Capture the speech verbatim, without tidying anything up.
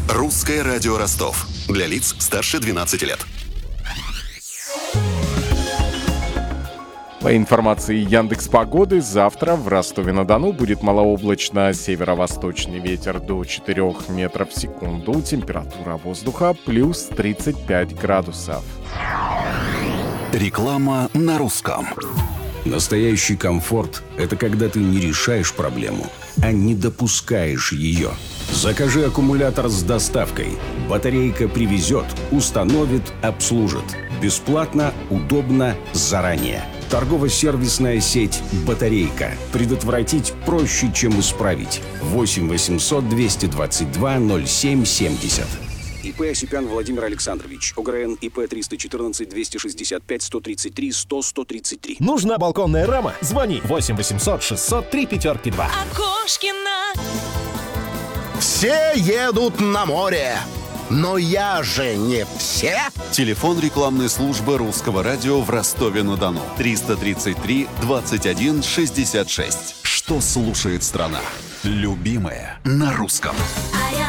Русское радио Ростов. Для лиц старше двенадцати лет. По информации Яндекс.Погоды, завтра в Ростове-на-Дону будет малооблачно, северо-восточный ветер до четырёх метров в секунду, температура воздуха плюс тридцать пять градусов. Реклама на русском. Настоящий комфорт – это когда ты не решаешь проблему, а не допускаешь ее. Закажи аккумулятор с доставкой. Батарейка привезет, установит, обслужит. Бесплатно, удобно, заранее. Торгово-сервисная сеть «Батарейка». Предотвратить проще, чем исправить. восемь восемьсот двести двадцать два ноль семь семьдесят. ИП Осипян Владимир Александрович. ОГРН ИП триста четырнадцать двести шестьдесят пять сто тридцать три сто сто тридцать три. Нужна балконная рама? Звони восемь восемьсот шестьсот три пятерки два. Окошкина. Все едут на море, но я же не все. Телефон рекламной службы Русского радио в Ростове-на-Дону. триста тридцать три двадцать один шестьдесят шесть. Что слушает страна? Любимое на русском.